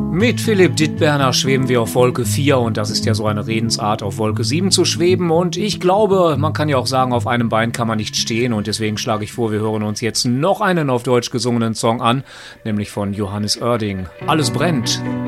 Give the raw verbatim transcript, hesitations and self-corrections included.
Mit Philipp Dittberner schweben wir auf Wolke vier und das ist ja so eine Redensart, auf Wolke sieben zu schweben, und ich glaube, man kann ja auch sagen, auf einem Bein kann man nicht stehen, und deswegen schlage ich vor, wir hören uns jetzt noch einen auf Deutsch gesungenen Song an, nämlich von Johannes Oerding. Alles brennt.